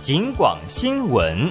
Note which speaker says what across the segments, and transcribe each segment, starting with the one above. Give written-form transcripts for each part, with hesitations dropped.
Speaker 1: 警广新闻。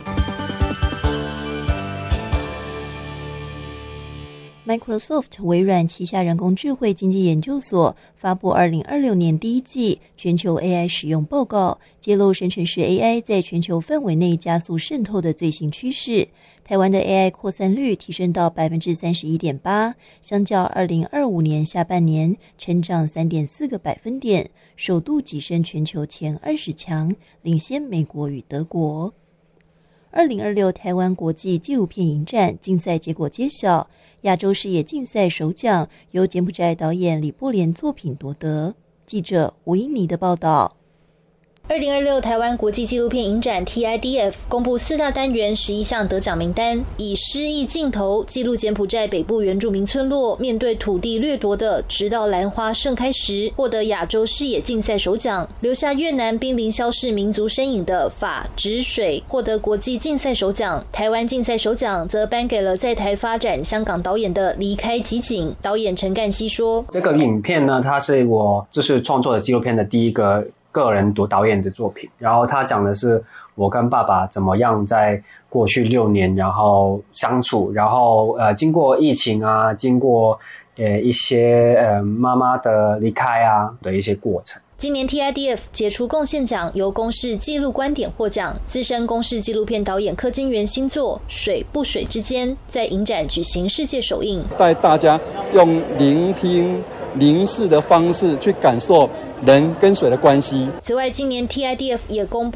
Speaker 2: Microsoft 微软旗下人工智慧经济研究所发布2026年第一季全球 AI 使用报告，揭露生成式 AI 在全球范围内加速渗透的最新趋势。台湾的 AI 扩散率提升到 31.8%， 相较2025年下半年成长 3.4 个百分点，首度跻身全球前20强，领先美国与德国。2026台湾国际纪录片影展竞赛结果揭晓，亚洲视野竞赛首奖由柬埔寨导演李波莲作品夺得。记者吴英妮的报道。
Speaker 3: 2026台湾国际纪录片影展 TIDF 公布4大单元11项得奖名单，以诗意镜头记录柬埔寨北部原住民村落面对土地掠夺的直到兰花盛开时，获得亚洲视野竞赛首奖；留下越南濒临消逝民族身影的法止水获得国际竞赛首奖。台湾竞赛首奖则颁给了在台发展香港导演的离开集锦。导演陈干熙说，
Speaker 4: 这个影片呢，它是我创作的纪录片的第一个个人导演的作品，然后他讲的是我跟爸爸怎么样在过去6年然后相处，然后经过疫情啊，经过一些妈妈的离开啊的一些过程。
Speaker 3: 今年 TIDF 杰出贡献奖由公视纪录观点获奖，资深公视纪录片导演柯金元新作《水不水之间》在影展举行世界首映，
Speaker 5: 带大家用聆听凝视的方式去感受人跟水的关系。
Speaker 3: 此外，今年 TIDF 也公布